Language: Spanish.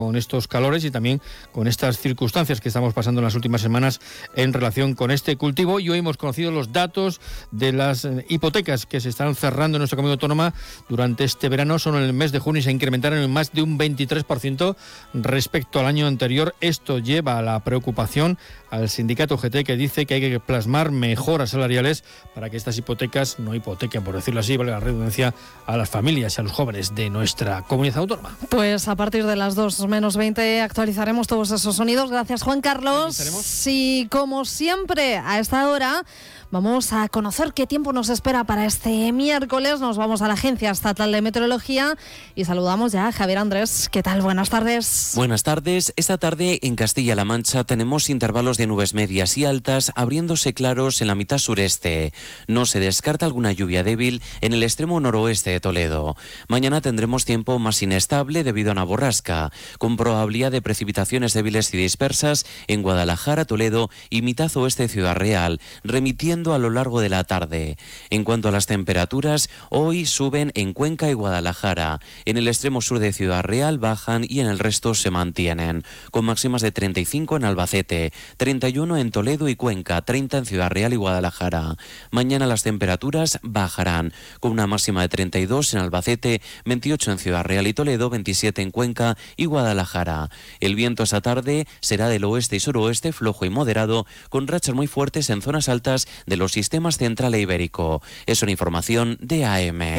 con estos calores y también con estas circunstancias que estamos pasando en las últimas semanas en relación con este cultivo. Y hoy hemos conocido los datos de las hipotecas que se están cerrando en nuestra comunidad autónoma durante este verano. Solo en el mes de junio se incrementaron en más de un 23% respecto al año anterior. Esto lleva a la preocupación al sindicato UGT, que dice que hay que plasmar mejoras salariales para que estas hipotecas no hipotequen, por decirlo así, vale la redundancia, a las familias y a los jóvenes de nuestra comunidad autónoma. Pues a partir de las 2:20 actualizaremos todos esos sonidos. Gracias, Juan Carlos. Y como siempre, a esta hora vamos a conocer qué tiempo nos espera para este miércoles. Nos vamos a la Agencia Estatal de Meteorología y saludamos ya a Javier Andrés. ¿Qué tal? Buenas tardes. Buenas tardes. Esta tarde en Castilla-La Mancha tenemos intervalos de nubes medias y altas, abriéndose claros en la mitad sureste. No se descarta alguna lluvia débil en el extremo noroeste de Toledo. Mañana tendremos tiempo más inestable debido a una borrasca, con probabilidad de precipitaciones débiles y dispersas en Guadalajara, Toledo y mitad oeste de Ciudad Real, remitiendo a lo largo de la tarde. En cuanto a las temperaturas, hoy suben en Cuenca y Guadalajara. En el extremo sur de Ciudad Real bajan y en el resto se mantienen, con máximas de 35 en Albacete, 31 en Toledo y Cuenca, 30 en Ciudad Real y Guadalajara. Mañana las temperaturas bajarán, con una máxima de 32 en Albacete, 28 en Ciudad Real y Toledo, 27 en Cuenca y Guadalajara. El viento esta tarde será del oeste y suroeste, flojo y moderado, con rachas muy fuertes en zonas altas de los sistemas central e ibérico. Es una información de AM.